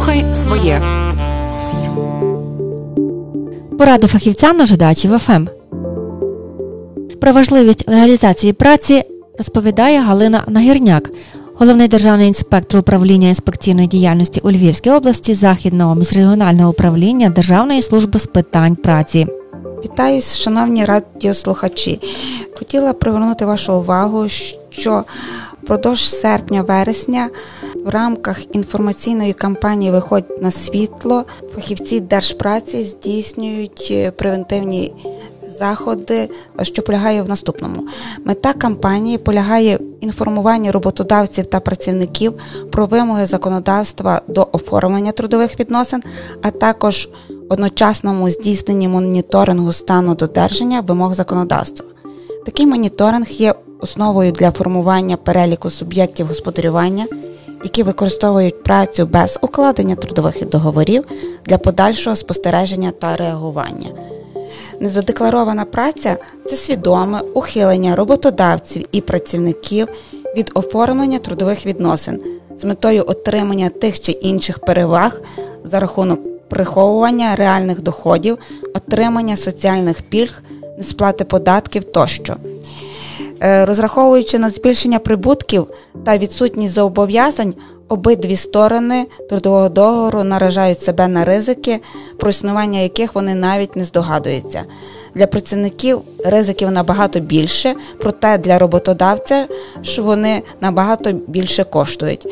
Слухай своє. Поради фахівця на Жидачів ФМ. Про важливість легалізації праці розповідає Галина Нагірняк, головний державний інспектор управління інспекційної діяльності у Львівській області Західного міжрегіонального управління Державної служби з питань праці. Вітаю, шановні радіослухачі. Хотіла привернути вашу увагу, що впродовж серпня-вересня в рамках інформаційної кампанії «Виходь на світло» фахівці Держпраці здійснюють превентивні заходи, що полягає в наступному. Мета кампанії полягає в інформуванні роботодавців та працівників про вимоги законодавства до оформлення трудових відносин, а також одночасному здійсненні моніторингу стану додержання вимог законодавства. Такий моніторинг є основою для формування переліку суб'єктів господарювання, які використовують працю без укладення трудових договорів для подальшого спостереження та реагування. Незадекларована праця – це свідоме ухилення роботодавців і працівників від оформлення трудових відносин з метою отримання тих чи інших переваг за рахунок приховування реальних доходів, отримання соціальних пільг, несплати податків тощо. Розраховуючи на збільшення прибутків та відсутність зобов'язань, обидві сторони трудового договору наражають себе на ризики, про існування яких вони навіть не здогадуються. Для працівників ризиків набагато більше, проте для роботодавця ж вони набагато більше коштують.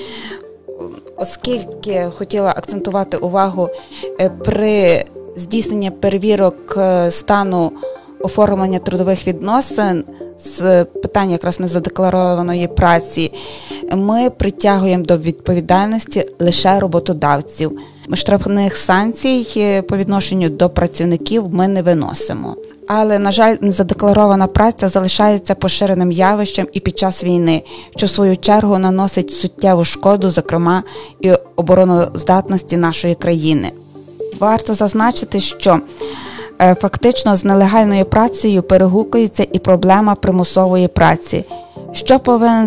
Оскільки хотіла акцентувати увагу при здійсненні перевірок стану оформлення трудових відносин з питань якраз незадекларованої праці, ми притягуємо до відповідальності лише роботодавців. Штрафних санкцій по відношенню до працівників ми не виносимо. Але, на жаль, незадекларована праця залишається поширеним явищем і під час війни, що в свою чергу наносить суттєву шкоду, зокрема, і обороноздатності нашої країни. Варто зазначити, що фактично з нелегальною працею перегукується і проблема примусової праці. Що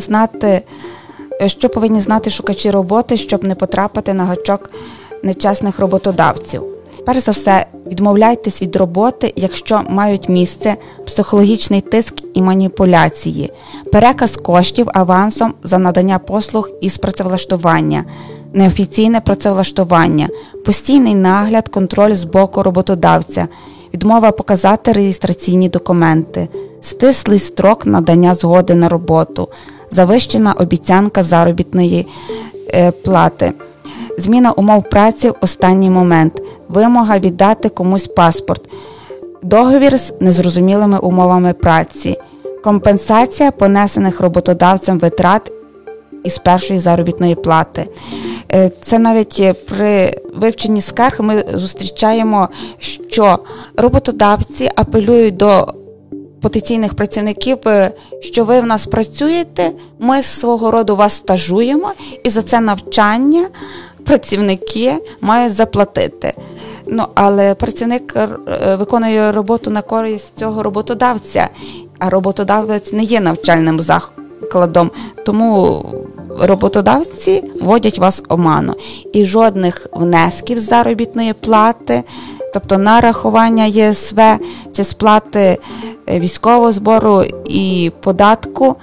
повинні знати шукачі роботи, щоб не потрапити на гачок нечесних роботодавців? Перш за все, відмовляйтесь від роботи, якщо мають місце психологічний тиск і маніпуляції, переказ коштів авансом за надання послуг із працевлаштування, неофіційне працевлаштування, постійний нагляд, контроль з боку роботодавця, відмова показати реєстраційні документи, стислий строк надання згоди на роботу, завищена обіцянка заробітної плати, зміна умов праці в останній момент, вимога віддати комусь паспорт, договір з незрозумілими умовами праці, компенсація понесених роботодавцем витрат із першої заробітної плати. Це навіть при вивченні скарг ми зустрічаємо, що роботодавці апелюють до потенційних працівників, що ви в нас працюєте, ми свого роду вас стажуємо, і за це навчання працівники мають заплатити. Але працівник виконує роботу на користь цього роботодавця, а роботодавець не є навчальним закладом, тому роботодавці вводять вас в оману. І жодних внесків з заробітної плати, тобто нарахування ЄСВ чи сплати військового збору і податку,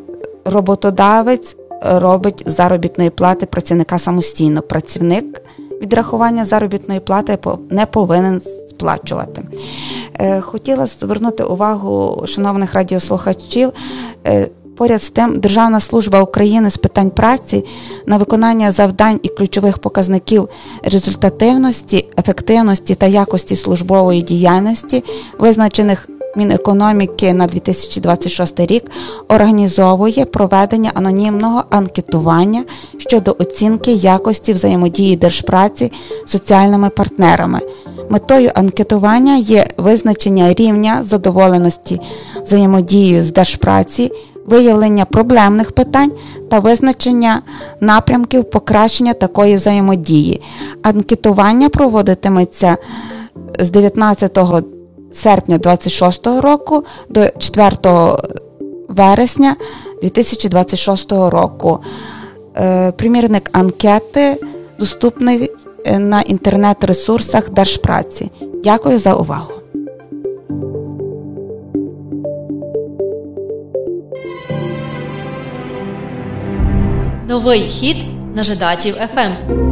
роботодавець робить з заробітної плати працівника самостійно. Працівник відрахування заробітної плати не повинен сплачувати. Хотіла звернути увагу шановних радіослухачів, поряд з тим, Державна служба України з питань праці на виконання завдань і ключових показників результативності, ефективності та якості службової діяльності, визначених Мінекономіки на 2026 рік, організовує проведення анонімного анкетування щодо оцінки якості взаємодії Держпраці з соціальними партнерами. Метою анкетування є визначення рівня задоволеності взаємодією з Держпраці, виявлення проблемних питань та визначення напрямків покращення такої взаємодії. Анкетування проводитиметься з 19 серпня 2026 року до 4 вересня 2026 року. Примірник анкети доступний на інтернет-ресурсах Держпраці. Дякую за увагу. Новий хіт на Жидачів ФМ.